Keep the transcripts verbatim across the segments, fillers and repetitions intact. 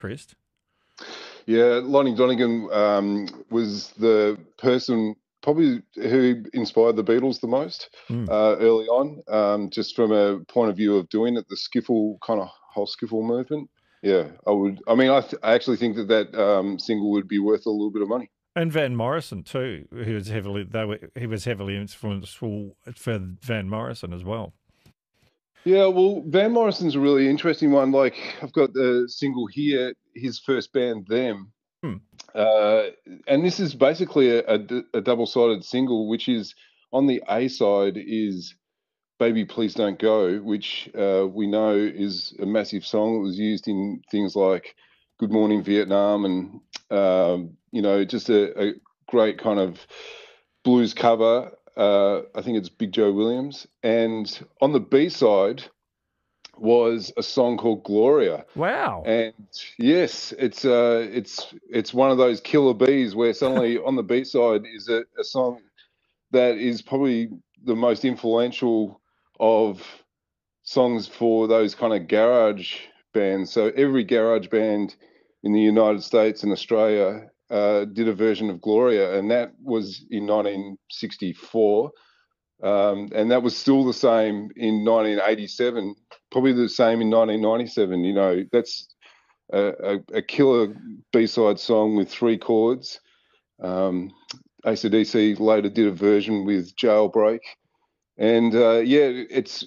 Chris? Yeah, Lonnie Donegan um, was the person probably who inspired the Beatles the most Mm. uh, early on, um, just from a point of view of doing it, the skiffle kind of whole skiffle movement. Yeah, I would. I mean, I, th- I actually think that that um, single would be worth a little bit of money. And Van Morrison too. He was heavily they were he was heavily influential for Van Morrison as well. Yeah, well, Van Morrison's a really interesting one. Like, I've got the single here, his first band, Them. Hmm. Uh, and this is basically a, a, a double-sided single, which is on the A side is Baby Please Don't Go, which uh, we know is a massive song. It was used in things like Good Morning Vietnam and, um, you know, just a, a great kind of blues cover. Uh, I think it's Big Joe Williams. And on the B side was a song called Gloria. Wow. And yes, it's uh, it's it's one of those killer bees where suddenly on the B side is a, a song that is probably the most influential of songs for those kind of garage bands. So every garage band in the United States and Australia uh, did a version of Gloria, and that was in nineteen sixty-four. Um, and that was still the same in nineteen eighty-seven, probably the same in nineteen ninety-seven. You know, that's a, a, a killer B-side song with three chords. Um, A C D C later did a version with Jailbreak. And, uh, yeah, it's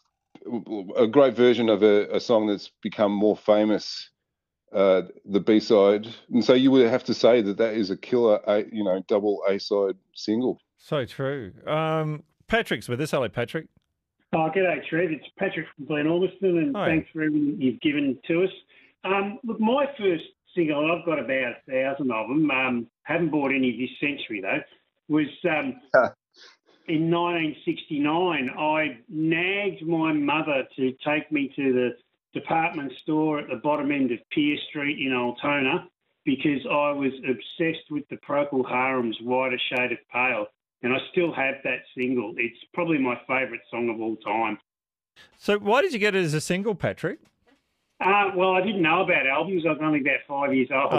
a great version of a, a song that's become more famous, uh, the B-side. And so you would have to say that that is a killer, a, you know, double A-side single. So true. Um, Patrick's with us. Hello, Patrick. Oh, g'day, Trev. It's Patrick from Glen Almiston, and Hi. thanks for everything you've given to us. Um, look, my first single, I've got about a thousand of them, um, haven't bought any this century, though, was um, in nineteen sixty-nine. I nagged my mother to take me to the department store at the bottom end of Pier Street in Altona because I was obsessed with the Procol Harum's Whiter Shade of Pale. And I still have that single. It's probably my favourite song of all time. So why did you get it as a single, Patrick? Uh, well, I didn't know about albums. I was only about five years old.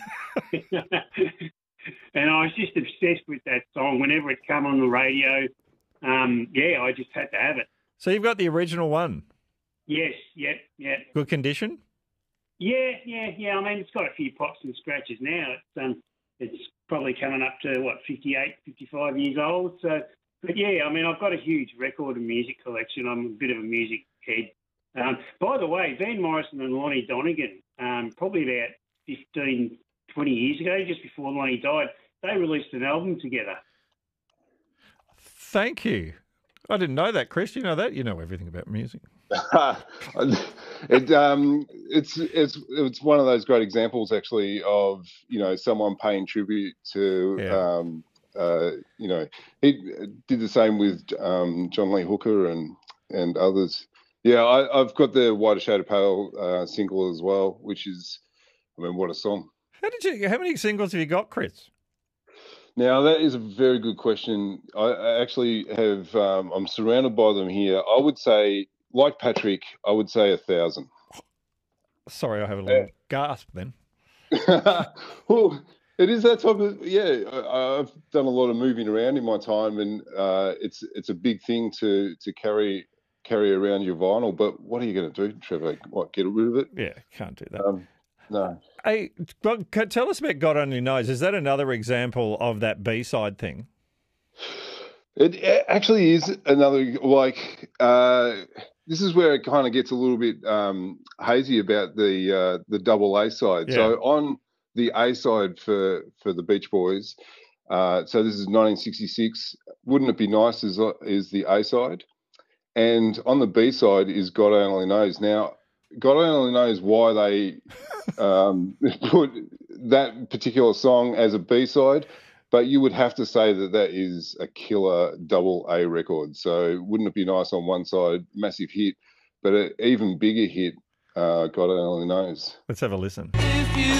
And I was just obsessed with that song. Whenever it came on the radio, um, yeah, I just had to have it. So you've got the original one? Yes, yeah, yeah. Good condition? Yeah, yeah, yeah. I mean, it's got a few pops and scratches now. It's um, it's probably coming up to, what, fifty-eight, fifty-five years old. So, but yeah, I mean, I've got a huge record and music collection. I'm a bit of a music head. Um, by the way, Van Morrison and Lonnie Donegan, um, probably about fifteen, twenty years ago, just before Lonnie died, they released an album together. Thank you. I didn't know that, Chris. You know that? You know everything about music. it, um, it's it's it's one of those great examples, actually, of you know someone paying tribute to Yeah. um, uh, you know he did the same with um, John Lee Hooker and and others. Yeah, I, I've got the Whiter Shade of Pale uh, single as well, which is, I mean, what a song. How did you? How many singles have you got, Chris? Now, that is a very good question. I, I actually have, um, I'm surrounded by them here. I would say, like Patrick, I would say a thousand. Sorry, I have a little uh, gasp then. Well, it is that type of, yeah, I, I've done a lot of moving around in my time, and uh, it's it's a big thing to, to carry carry around your vinyl. But what are you going to do, Trevor? What, get rid of it? Yeah, can't do that. Um, no. Hey, tell us about God Only Knows. Is that another example of that B-side thing? It actually is another, like, uh, this is where it kind of gets a little bit um, hazy about the uh, the double A side. Yeah. So on the A side for, for the Beach Boys, uh, so this is nineteen sixty-six, Wouldn't It Be Nice is, is the A side. And on the B side is God Only Knows. Now, God only knows why they um, put that particular song as a B-side, but you would have to say that that is a killer double A record. So Wouldn't It Be Nice on one side, massive hit, but an even bigger hit, uh, God Only Knows. Let's have a listen.